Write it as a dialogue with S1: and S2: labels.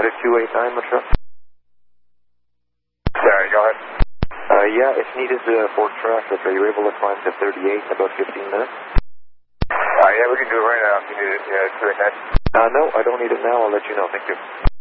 S1: United 289, Montreal.
S2: Sorry, go ahead.
S1: Yeah, if needed for traffic, are you able to climb to 38 in about 15 minutes?
S2: Yeah, we can do it right now if you need it. Yeah, 289.
S1: No, I don't need it now. I'll let you know. Thank you.